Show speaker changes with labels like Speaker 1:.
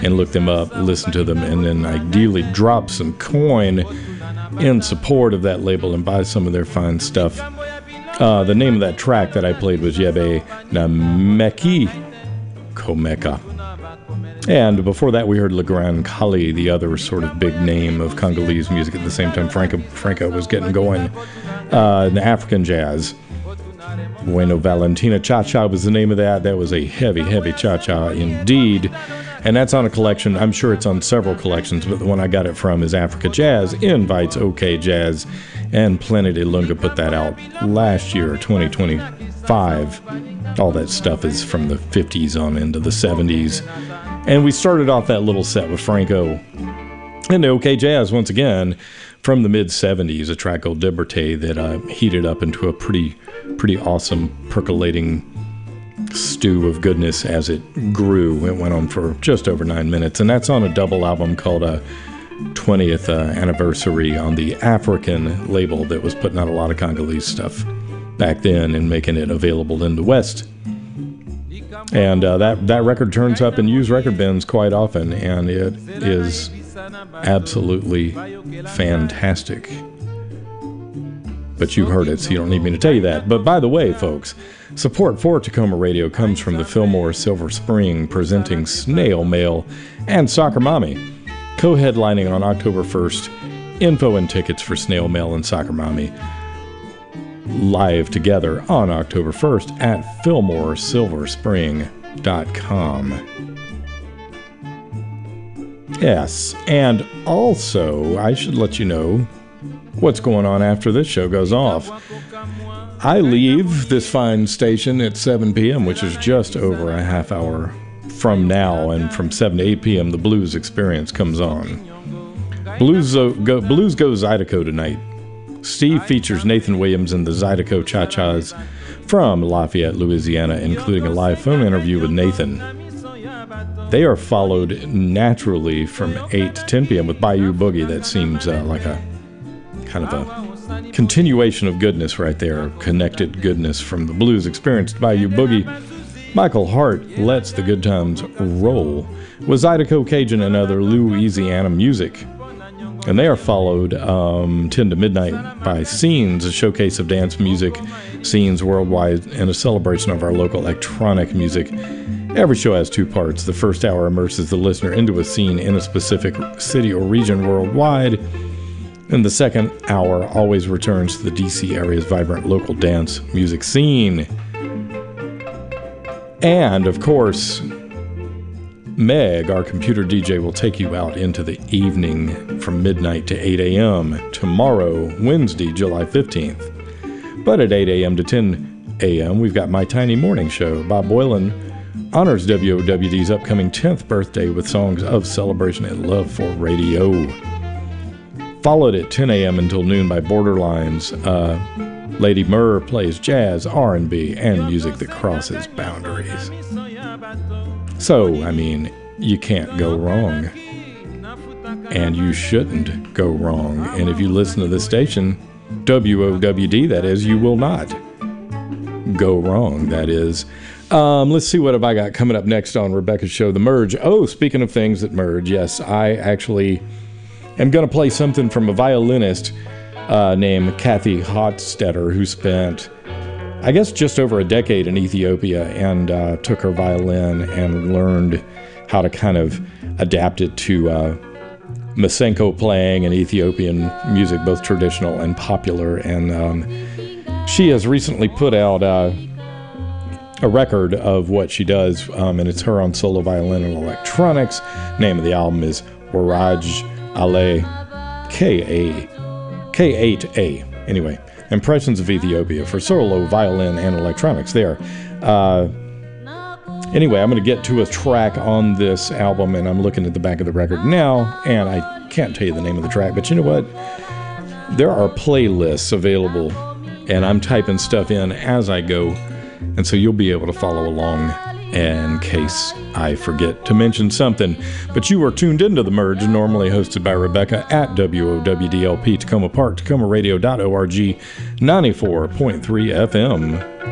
Speaker 1: and look them up, listen to them, and then ideally drop some coin in support of that label and buy some of their fine stuff. The name of that track that I played was Yebe Nameki Komeka. And before that, we heard Le Grand Kali, the other sort of big name of Congolese music at the same time Franco was getting going. The African jazz. Bueno Valentina Cha-Cha was the name of that. That was a heavy, heavy cha-cha indeed. And that's on a collection. I'm sure it's on several collections, but the one I got it from is Africa Jazz Invites OK Jazz. And Planet Ilunga put that out last year, 2025. All that stuff is from the 50s on into the 70s. And we started off that little set with Franco and the OK Jazz once again from the mid-70s, a track called Liberté that heated up into a pretty awesome percolating stew of goodness as it grew. It went on for just over 9 minutes, and that's on a double album called 20th Anniversary on the African label that was putting out a lot of Congolese stuff back then and making it available in the West. And that record turns up in used record bins quite often, and it is absolutely fantastic. But you've heard it, so you don't need me to tell you that. But by the way, folks, support for Tacoma Radio comes from the Fillmore Silver Spring, presenting Snail Mail and Soccer Mommy, co-headlining on October 1st. Info and tickets for Snail Mail and Soccer Mommy live together on October 1st at FillmoreSilverSpring.com. Yes, and also, I should let you know what's going on after this show goes off. I leave this fine station at 7 p.m., which is just over a half hour from now, and from 7 to 8 p.m., the Blues Experience comes on. Blues Go Zydeco tonight. Steve features Nathan Williams and the Zydeco Cha-Chas from Lafayette, Louisiana, including a live phone interview with Nathan. They are followed naturally from 8 to 10 p.m. with Bayou Boogie. That seems like a kind of a continuation of goodness right there, connected goodness from the Blues Experience to Bayou Boogie. Michael Hart lets the good times roll with Zydeco Cajun and other Louisiana music. And they are followed 10 to midnight by Scenes, a showcase of dance music, scenes worldwide, and a celebration of our local electronic music. Every show has two parts. The first hour immerses the listener into a scene in a specific city or region worldwide. And the second hour always returns to the DC area's vibrant local dance music scene. And, of course, Meg, our computer DJ, will take you out into the evening from midnight to 8 a.m. tomorrow, Wednesday, July 15th. But at 8 a.m. to 10 a.m., we've got My Tiny Morning Show. Bob Boylan honors WOWD's upcoming 10th birthday with songs of celebration and love for radio. Followed at 10 a.m. until noon by Borderlines. Lady Murr plays jazz, R&B, and music that crosses boundaries. So, I mean, you can't go wrong. And you shouldn't go wrong. And if you listen to this station, WOWD, that is, you will not go wrong, that is. Let's see, what have I got coming up next on Rebecca's show, The Merge. Oh, speaking of things that merge, yes, I actually am going to play something from a violinist named Kathy Hotstetter, who spent, I guess, just over a decade in Ethiopia and took her violin and learned how to kind of adapt it to Masenko playing and Ethiopian music, both traditional and popular. And she has recently put out a record of what she does, and it's her on solo violin and electronics. Name of the album is Waraj Ale K8A. Anyway, Impressions of Ethiopia for solo violin and electronics there. Anyway, I'm going to get to a track on this album, and I'm looking at the back of the record now, and I can't tell you the name of the track, but you know what? There are playlists available, and I'm typing stuff in as I go, and so you'll be able to follow along in case I forget to mention something. But you are tuned into The Merge, normally hosted by Rebecca at WOWDLP Tacoma Park, TacomaRadio.org, 94.3 FM.